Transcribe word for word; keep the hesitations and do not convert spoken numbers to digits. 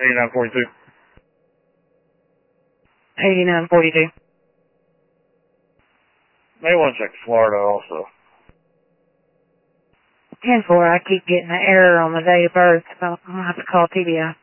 eighty-nine forty-two. eighty-nine forty-two. May want to check Florida also. ten four, I keep getting an error on the date of birth, so I'm going to have to call T B I.